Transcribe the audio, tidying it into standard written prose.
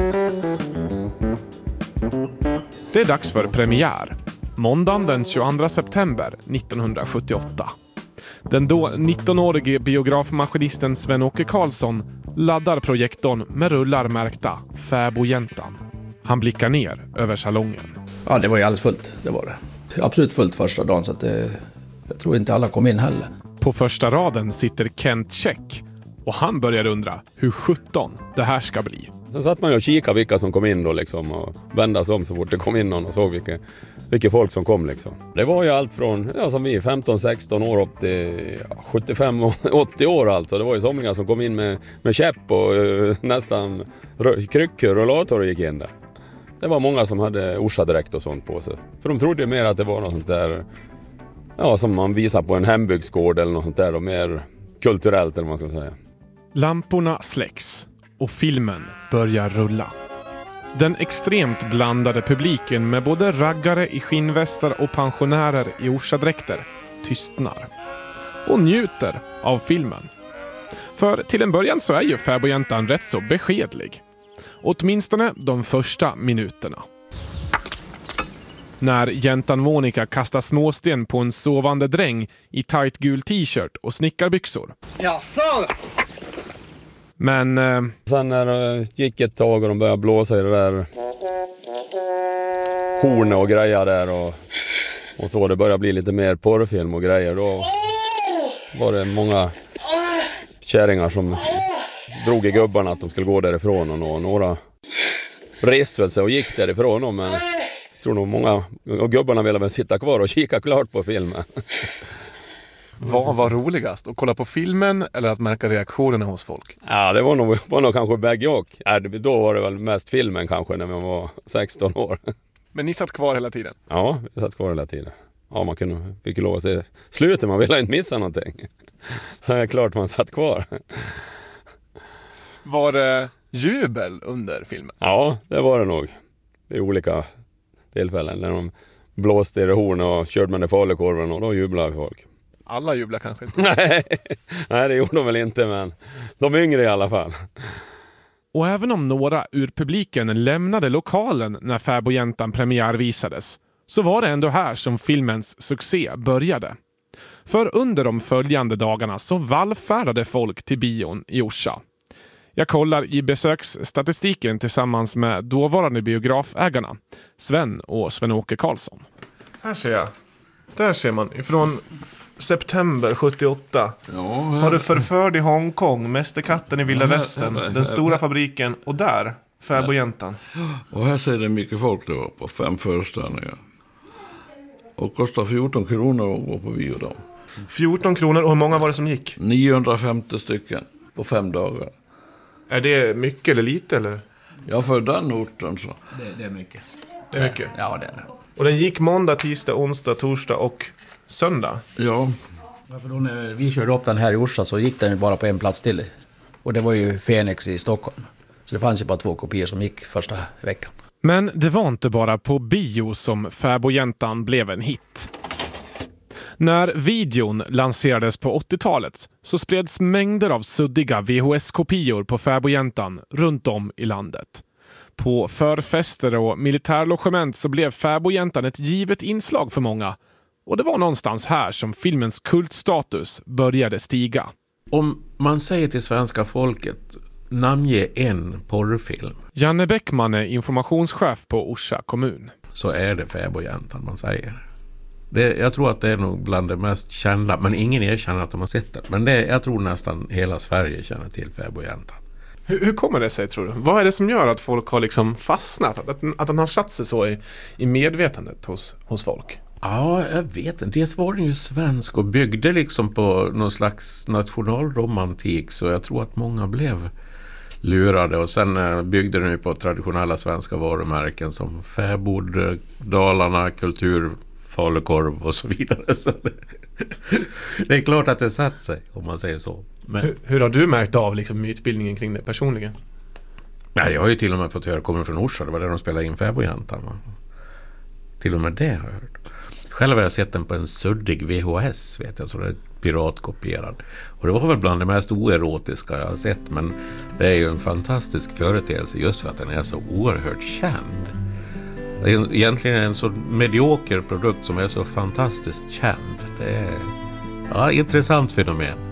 Det är dags för premiär. Måndagen den 22 september 1978. Den då 19-årige biografmaskinisten Sven-Åke Karlsson laddar projektorn med rullar märkta Fäbodjäntan. Han blickar ner över salongen. Ja, det var ju alldeles fullt, det var det. Absolut fullt första dagen, så att jag tror inte alla kom in heller. På första raden sitter Kent Check och han börjar undra hur 17 det här ska bli. Sen satt man ju och kikade vilka som kom in då liksom, och vände sig om så fort det kom in någon och såg vilka folk som kom liksom. Det var ju allt från, som vi, 15-16 år upp till 75-80 år alltså. Det var ju somliga som kom in med käpp och nästan kryckor och rullator och gick in där. Det var många som hade Orsa-dräkt och sånt på sig. För de trodde ju mer att det var något sånt där, som man visar på en hembygdsgård eller något sånt där, och mer kulturellt eller vad man ska säga. Lamporna släcks och filmen börjar rulla. Den extremt blandade publiken med både raggare i skinnvästar och pensionärer i Orsa-dräkter tystnar och njuter av filmen. För till en början så är ju Fäbodjäntan rätt så beskedlig. Åtminstone de första minuterna. När jäntan Monica kastar småsten på en sovande dräng i tight gul t-shirt och snickarbyxor. Jaså? Men sen när det gick ett tag och de började blåsa i det där hornet och grejer där och så, det började bli lite mer porrfilm och grejer, då var det många kärringar som drog i gubbarna att de skulle gå därifrån, och några reste väl sig och gick därifrån, men jag tror nog många och gubbarna ville väl sitta kvar och kika klart på filmen. vad var roligast? Att kolla på filmen eller att märka reaktionerna hos folk? Ja, det var nog kanske bägge och. Då var det väl mest filmen kanske när man var 16 år. Men ni satt kvar hela tiden? Ja, vi satt kvar hela tiden. Ja, man fick lov att se slutet, man ville inte missa någonting. Så är det klart man satt kvar. Var det jubel under filmen? Ja, det var det nog. I olika tillfällen när de blåste i det horn och körde med den falukorven, och då jublade folk. Alla jublar kanske inte. Nej, det gjorde de väl inte, men de yngre i alla fall. Och även om några ur publiken lämnade lokalen när Fäbodjäntan premiärvisades, så var det ändå här som filmens succé började. För under de följande dagarna så vallfärdade folk till bion i Orsa. Jag kollar i besöksstatistiken tillsammans med dåvarande biografägarna, Sven och Sven-Åke Karlsson. Här ser jag. Där ser man ifrån september 78. Ja, har du Förförd i Hongkong, Mästerkatten i Vilda Västern, Den stora fabriken, och där Fäbodjäntan. Och här ser det mycket folk då på 5 föreställningar. Och kostar 14 kronor att gå på bio då. 14 kronor, och hur många var det som gick? 950 stycken på 5 dagar. Är det mycket eller lite eller? Ja, för den orten så. Det är mycket. Det är mycket. Ja, det är det. Och den gick måndag, tisdag, onsdag, torsdag och söndag. Ja. Ja, för då när vi körde upp den här i Orsa så gick den ju bara på en plats till. Och det var ju Fenix i Stockholm. Så det fanns ju bara 2 kopior som gick första veckan. Men det var inte bara på bio som Fäbodjäntan blev en hit. När videon lanserades på 80-talet så spreds mängder av suddiga VHS-kopior på Fäbodjäntan runt om i landet. På förfester och militärlogement så blev Fäbodjäntan ett givet inslag för många. Och det var någonstans här som filmens kultstatus började stiga. Om man säger till svenska folket, namnge en porrfilm. Janne Bäckman är informationschef på Orsa kommun. Så är det Fäbodjäntan man säger. Jag tror att det är nog bland det mest kända, men ingen erkänner att de har sett det. Men jag tror nästan hela Sverige känner till Fäbodjäntan. Hur kommer det sig, tror du? Vad är det som gör att folk har liksom fastnat? Att den har satt sig så i medvetandet hos folk? Ja, jag vet inte. Dels var den ju svensk och byggde liksom på någon slags nationalromantik, så jag tror att många blev lurade. Och sen byggde den ju på traditionella svenska varumärken som Fäbod, Dalarna, Kultur, falukorv och så vidare. Så det är klart att det satt sig, om man säger så. Men hur har du märkt av liksom mytbildningen kring det personligen? Nej, jag har ju till och med fått höra, kommer från Orsa, det var där de spelade in Fäbodjäntan. Till och med det har jag hört. Själv har jag sett den på en suddig VHS, vet jag, så det är piratkopierad. Och det var väl bland det mest oerotiska jag har sett, men det är ju en fantastisk företeelse just för att den är så oerhört känd. Det är egentligen en så medioker produkt som är så fantastiskt känd. Det är intressant fenomen.